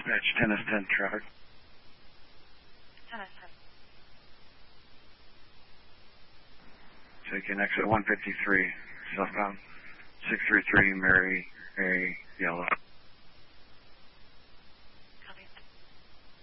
Dispatch 10 traffic. 10. Taking exit 153, southbound. 633 Mary A. Yellow.